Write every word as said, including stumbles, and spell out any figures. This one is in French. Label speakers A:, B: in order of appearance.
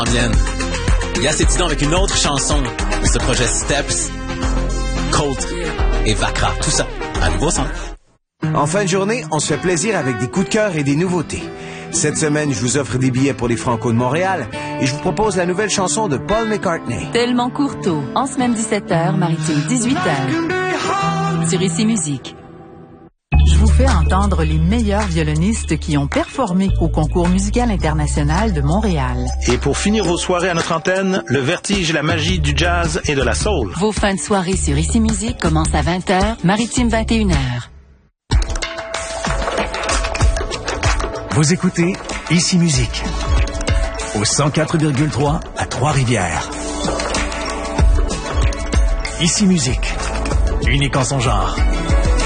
A: Vienne. Yas est ici avec une autre chanson de ce projet Steps, Colt et Vakra. Tout ça à nouveau son.
B: En fin de journée, on se fait plaisir avec des coups de cœur et des nouveautés. Cette semaine, je vous offre des billets pour les Franco de Montréal et je vous propose la nouvelle chanson de Paul McCartney.
C: Tellement Courteau, en semaine dix-sept heures, maritime dix-huit heures. Sur Ici Musique.
D: Je vous fais entendre les meilleurs violonistes qui ont performé au Concours musical international de Montréal.
E: Et pour finir vos soirées à notre antenne, le vertige et la magie du jazz et de la soul.
C: Vos fins de soirée sur Ici Musique commencent à vingt heures, maritime vingt et une heures.
F: Vous écoutez Ici Musique au cent quatre virgule trois à Trois-Rivières. Ici Musique, unique en son genre.